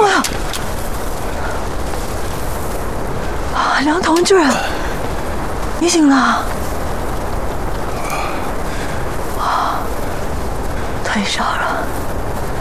梦呀！啊，梁同志，你醒了？啊，退烧了。